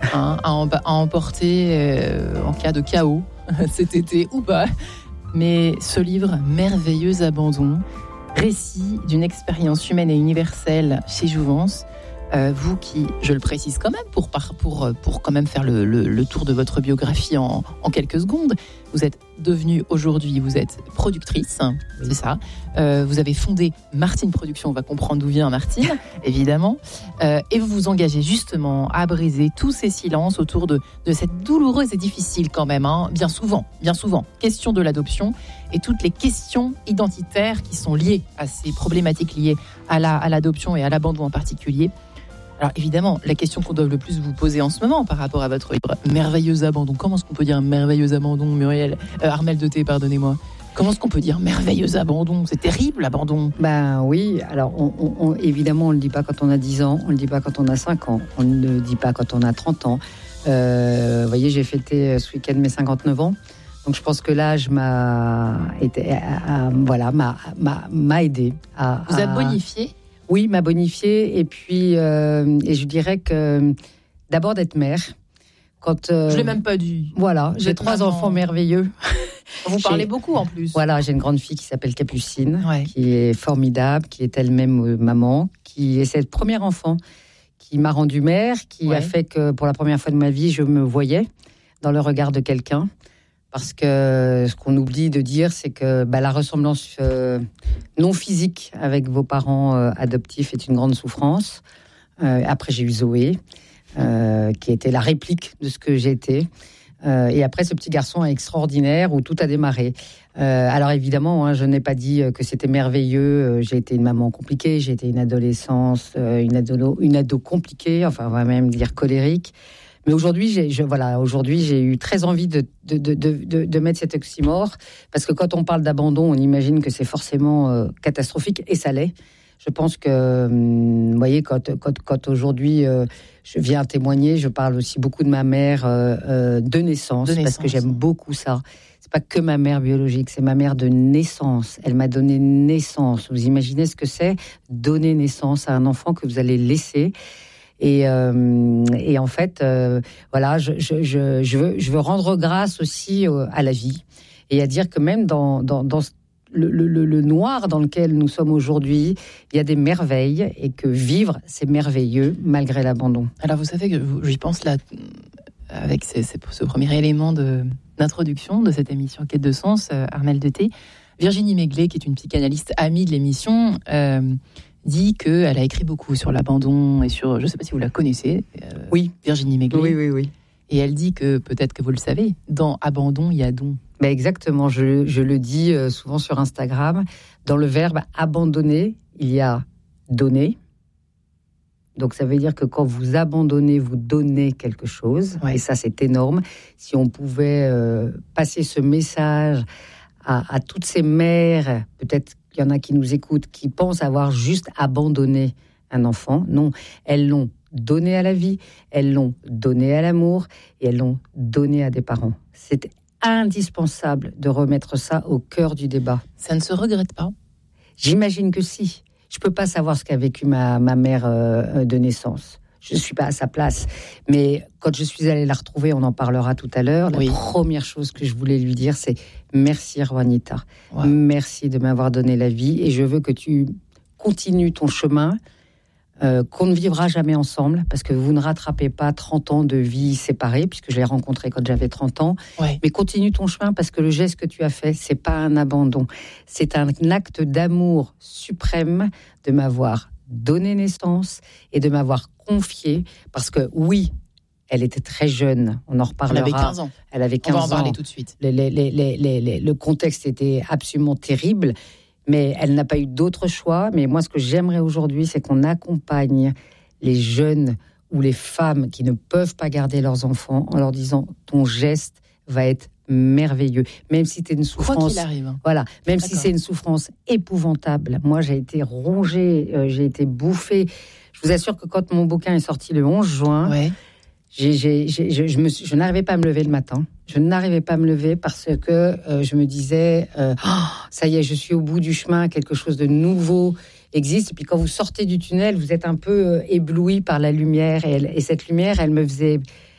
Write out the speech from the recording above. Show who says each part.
Speaker 1: à emporter en cas de chaos cet été ou pas. Mais ce livre, Merveilleux abandon, récit d'une expérience humaine et universelle chez Jouvence. Vous qui, je le précise quand même, pour quand même faire le tour de votre biographie en quelques secondes, vous êtes devenue aujourd'hui, vous êtes productrice, c'est ça. Vous avez fondé Martine Productions, on va comprendre d'où vient Martine, évidemment. Et vous vous engagez justement à briser tous ces silences autour de cette douloureuse et difficile quand même, bien souvent, question de l'adoption et toutes les questions identitaires qui sont liées à ces problématiques liées à l'adoption et à l'abandon en particulier. Alors évidemment, la question qu'on doit le plus vous poser en ce moment par rapport à votre livre Merveilleux abandon. Comment est-ce qu'on peut dire un merveilleux abandon, Muriel Armelle de Thé, pardonnez-moi. Comment est-ce qu'on peut dire merveilleux abandon ? C'est terrible, l'abandon.
Speaker 2: Ben oui, alors évidemment, on ne le dit pas quand on a 10 ans, on ne le dit pas quand on a 5 ans, on ne le dit pas quand on a 30 ans. Vous voyez, j'ai fêté ce week-end mes 59 ans. Donc je pense que l'âge m'a aidé à...
Speaker 1: Vous a bonifié ?
Speaker 2: Oui, m'a bonifié. Et puis, et je dirais que d'abord d'être mère. Je
Speaker 1: l'ai même pas dit.
Speaker 2: Voilà, j'ai 3 enfants merveilleux.
Speaker 1: Vous parlez beaucoup en plus.
Speaker 2: Voilà, j'ai une grande fille qui s'appelle Capucine, qui est formidable, qui est elle-même maman, qui est cette première enfant qui m'a rendue mère, qui a fait que pour la première fois de ma vie, je me voyais dans le regard de quelqu'un. Parce que ce qu'on oublie de dire, c'est que la ressemblance non physique avec vos parents adoptifs est une grande souffrance. Après, j'ai eu Zoé, qui était la réplique de ce que j'étais. Et après, ce petit garçon extraordinaire où tout a démarré. Alors évidemment, je n'ai pas dit que c'était merveilleux. J'ai été une maman compliquée, j'ai été une adolescence, une ado compliquée, enfin on va même dire colérique. Mais aujourd'hui, j'ai eu très envie de mettre cet oxymore, parce que quand on parle d'abandon, on imagine que c'est forcément catastrophique, et ça l'est. Je pense que, vous voyez, quand aujourd'hui je viens témoigner, je parle aussi beaucoup de ma mère de naissance, parce que j'aime beaucoup ça. C'est pas que ma mère biologique, c'est ma mère de naissance. Elle m'a donné naissance. Vous imaginez ce que c'est, donner naissance à un enfant que vous allez laisser. Et en fait, je veux rendre grâce aussi à la vie, et à dire que même dans le noir dans lequel nous sommes aujourd'hui, il y a des merveilles, et que vivre, c'est merveilleux malgré l'abandon.
Speaker 1: Alors vous savez que j'y pense là, avec ce premier élément d'introduction de cette émission Quête de sens, Armelle de Thé, Virginie Maiglet, qui est une psychanalyste amie de l'émission, dit qu'elle a écrit beaucoup sur l'abandon et sur, je ne sais pas si vous la connaissez,
Speaker 2: oui,
Speaker 1: Virginie Maiglet.
Speaker 2: Oui.
Speaker 1: Et elle dit que, peut-être que vous le savez, dans abandon, il y a don.
Speaker 2: Exactement, je le dis souvent sur Instagram. Dans le verbe abandonner, il y a donner. Donc ça veut dire que quand vous abandonnez, vous donnez quelque chose. Et ça, c'est énorme. Si on pouvait passer ce message à toutes ces mères, peut-être qu'il y en a qui nous écoutent, qui pensent avoir juste abandonné un enfant. Non, elles l'ont donné à la vie, elles l'ont donné à l'amour, et elles l'ont donné à des parents. C'est indispensable de remettre ça au cœur du débat.
Speaker 1: Ça ne se regrette pas ?
Speaker 2: J'imagine que si. Je ne peux pas savoir ce qu'a vécu ma mère de naissance. Je ne suis pas à sa place. Mais quand je suis allée la retrouver, on en parlera tout à l'heure, la première chose que je voulais lui dire, c'est « Merci, Juanita. Wow. Merci de m'avoir donné la vie, et je veux que tu continues ton chemin, qu'on ne vivra jamais ensemble, parce que vous ne rattrapez pas 30 ans de vie séparée, puisque je l'ai rencontré quand j'avais 30 ans. Mais continue ton chemin, parce que le geste que tu as fait, c'est pas un abandon. C'est un acte d'amour suprême de m'avoir donné naissance et de m'avoir confié, parce que oui, elle était très jeune, on en reparlera.
Speaker 1: Elle avait 15 ans.
Speaker 2: Elle avait 15 ans.
Speaker 1: On va en parler tout de suite.
Speaker 2: Le contexte était absolument terrible, mais elle n'a pas eu d'autre choix. Mais moi, ce que j'aimerais aujourd'hui, c'est qu'on accompagne les jeunes ou les femmes qui ne peuvent pas garder leurs enfants en leur disant « ton geste va être merveilleux ». Même si c'est une souffrance...
Speaker 1: Quoi qu'il arrive.
Speaker 2: Voilà, même si c'est une souffrance épouvantable. Moi, j'ai été rongée, j'ai été bouffée. Je vous assure que quand mon bouquin est sorti le 11 juin... Je n'arrivais pas à me lever le matin. Je n'arrivais pas à me lever parce que je me disais, ça y est, je suis au bout du chemin, quelque chose de nouveau existe. Et puis quand vous sortez du tunnel, vous êtes un peu ébloui par la lumière. Et cette lumière, elle me faisait